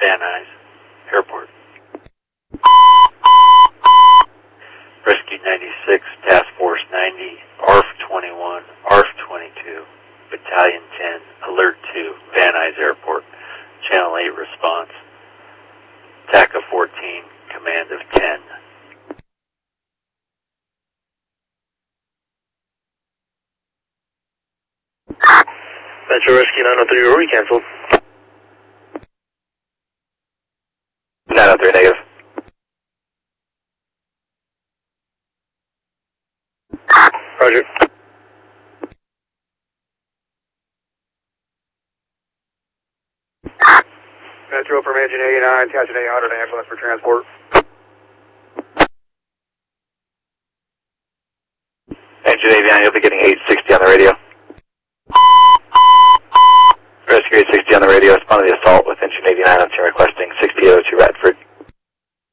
Van Nuys Airport. Rescue 96, Task Force 90, ARF 21, ARF 22, Battalion 10, Alert 2, Van Nuys Airport, Channel 8 response, TACA 14, command of 10. Metro Rescue 903, Rory, canceled. 903 negative. Roger. Metro from Engine 89, attaching 800 ambulance for transport. Engine 89, you'll be getting 860 on the radio. Rescue 860 on the radio, respond to the assault with Engine 89 on